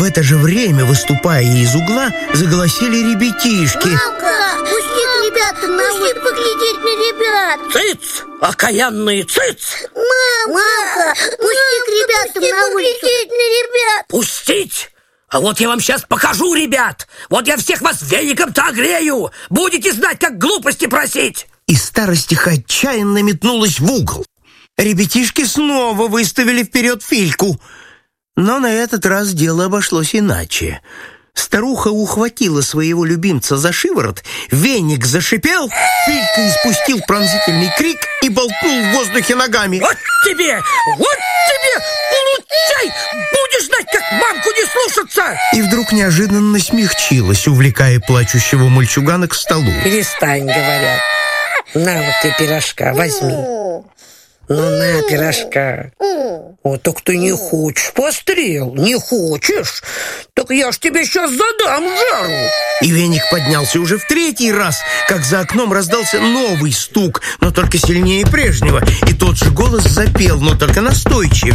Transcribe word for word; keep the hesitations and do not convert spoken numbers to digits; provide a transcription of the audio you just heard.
В это же время, выступая из угла, заголосили ребятишки. Мамка, пусти к ребятам на улицу поглядеть на ребят. Цыц, окаянные, цыц! Мамка, пусти к ребятам на улицу поглядеть на ребят. Пустить? А вот я вам сейчас покажу, ребят. Вот я всех вас веником-то огрею. Будете знать, как глупости просить. И старостиха отчаянно метнулась в угол. Ребятишки снова выставили вперед Фильку. Но на этот раз дело обошлось иначе. Старуха ухватила своего любимца за шиворот, веник зашипел, Филька испустил пронзительный крик и болтнул в воздухе ногами. Вот тебе, вот тебе, получай! Будешь знать, как мамку не слушаться! И вдруг неожиданно смягчилась, увлекая плачущего мальчугана к столу. Перестань, говорят. На вот ты пирожка, возьми. Ну на, пирожка. Вот так ты не хочешь, пострел, не хочешь? Так я ж тебе сейчас задам жару. И веник поднялся уже в третий раз, как за окном раздался новый стук, но только сильнее прежнего. И тот же голос запел, но только настойчивее.